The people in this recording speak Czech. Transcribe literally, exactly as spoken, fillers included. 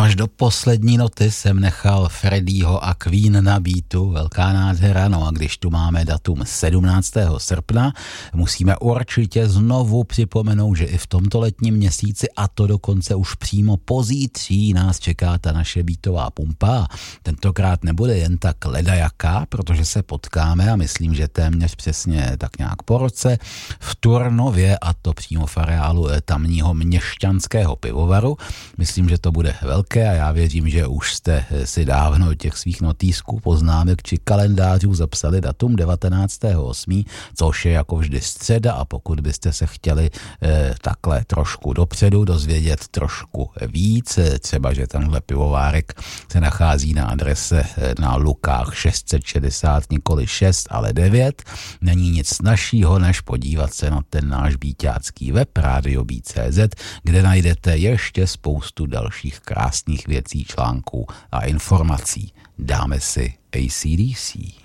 až do poslední noty jsem nechal Freddieho a Queen na beatu, velká nádhera, no a když tu máme datum sedmnáctého srpna, musíme určitě znovu připomenout, že i v tomto letním měsíci, a to dokonce už přímo pozítří, nás čeká ta naše beatová pumpa. Tentokrát nebude jen tak ledajaká, protože se potkáme a myslím, že téměř přesně tak nějak po roce v Turnově, a to přímo v areálu tamního měšťanského pivovaru. Myslím, že to bude velké a já věřím, že už jste si dávno těch svých notýsků, poznámek či kalendářů zapsali datum devatenáctého osmého což je jako vždy středa, a pokud byste se chtěli eh, takhle trošku dopředu dozvědět trošku víc, třeba, že tenhle pivovárek se nachází na adrese na Lukách šest set šedesát, nikoli šest, ale devět, není nic snazšího, než podívat se na ten náš bíťácký web Radio Beat tečka cé zet, kde najdete ještě spoustu dalších krásných věcí, článků a informací. Dáme si A C D C.